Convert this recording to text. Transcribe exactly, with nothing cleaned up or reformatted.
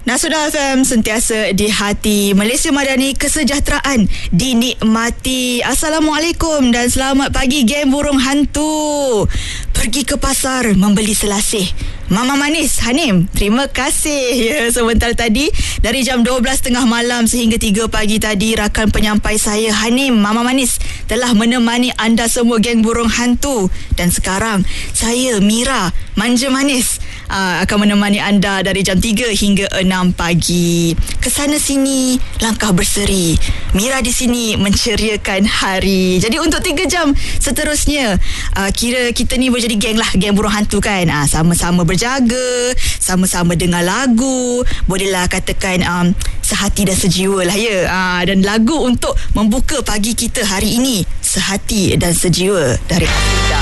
Nasudah F M, sentiasa di hati. Malaysia Madani, kesejahteraan dinikmati. Assalamualaikum dan selamat pagi geng burung hantu. Pergi ke pasar membeli selasih. Mama Manis, Hanim, terima kasih. Ya, sebentar tadi dari jam dua belas tiga puluh malam sehingga tiga pagi tadi, rakan penyampai saya Hanim, Mama Manis, telah menemani anda semua geng burung hantu. Dan sekarang saya Mira, Manja Manis, aa, akan menemani anda dari jam tiga hingga enam pagi. Kesana sini langkah berseri. Mira di sini menceriakan hari. Jadi untuk tiga jam seterusnya, aa, kira kita ni boleh jadi geng lah, geng burung hantu kan. Aa, sama-sama berjaga, sama-sama dengar lagu, bolehlah katakan um, sehati dan sejiwa lah ya. Aa, dan lagu untuk membuka pagi kita hari ini, Sehati dan Sejiwa dari Afrika.